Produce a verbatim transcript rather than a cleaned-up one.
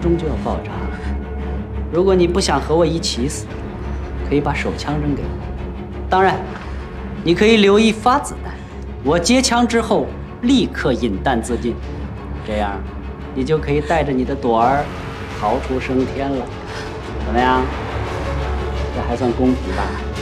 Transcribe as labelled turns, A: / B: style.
A: 钟就要爆炸了。如果你不想和我一起死，可以把手枪扔给我。当然，你可以留一发子弹，我接枪之后立刻引弹自尽，这样你就可以带着你的朵儿逃出升天了。怎么样？这还算公平吧？